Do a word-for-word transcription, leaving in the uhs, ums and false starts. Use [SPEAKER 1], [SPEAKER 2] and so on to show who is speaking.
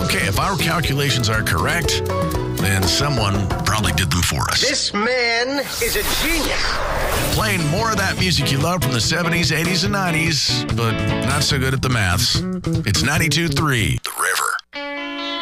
[SPEAKER 1] Okay, if our calculations are correct, then someone probably did them for us.
[SPEAKER 2] This man is a genius.
[SPEAKER 1] Playing more of that music you love from the seventies, eighties, and nineties, but not so good at the maths. It's ninety-two point three, The River.